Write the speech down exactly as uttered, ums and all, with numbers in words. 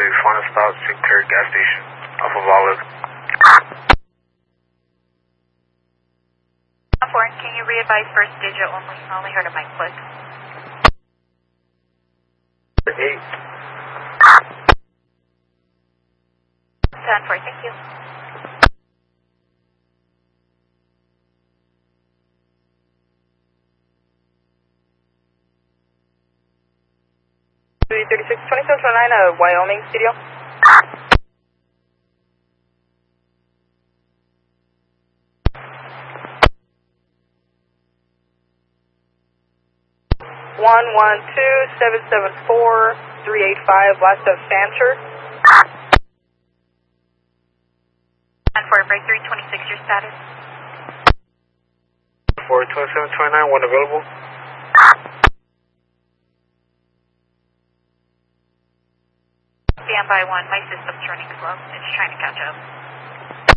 a final stop, Sinclair gas station, off of Olive. four, can you re-advise first digit only? I only heard a mic click. eight. ten four, thank you. three thirty-six, twenty-seven twenty-nine, uh, Wyoming studio. one one two, seven seven four, three eight five, last of Fancher. ten four, break three twenty-six, your status. four twenty-seven twenty-nine, one available. Stand by one, my system's running slow. It's trying to catch up.